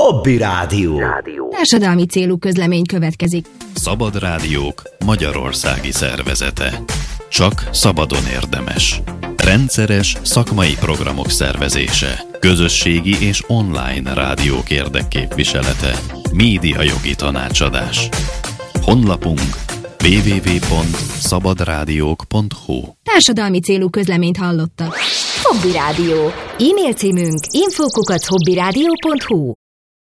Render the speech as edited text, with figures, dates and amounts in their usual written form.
Hobby Rádió. Társadalmi célú közlemény következik. Szabad Rádiók Magyarországi Szervezete. Csak szabadon érdemes. Rendszeres szakmai programok szervezése. Közösségi és online rádiók érdekképviselete. Médiajogi tanácsadás. Honlapunk www.szabadrádiók.hu. Társadalmi célú közleményt hallottak. Hobby Rádió. E-mail címünk info@hobbyradio.hu.